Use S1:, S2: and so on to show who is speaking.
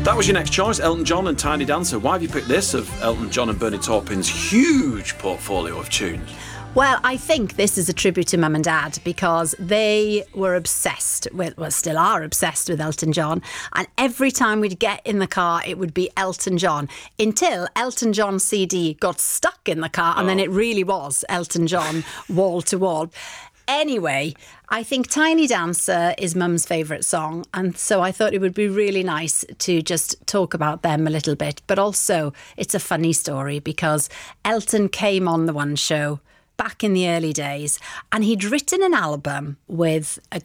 S1: That was your next choice, Elton John and Tiny Dancer. Why have you picked this of Elton John and Bernie Taupin's huge portfolio of tunes?
S2: Well, I think this is a tribute to Mum and Dad because they were obsessed with, well, still are obsessed with Elton John. And every time we'd get in the car, it would be Elton John until Elton John CD got stuck in the car. And then it really was Elton John wall to wall. Anyway, I think Tiny Dancer is Mum's favourite song, and so I thought it would be really nice to just talk about them a little bit. But also, it's a funny story because Elton came on the One Show back in the early days, and he'd written an album with a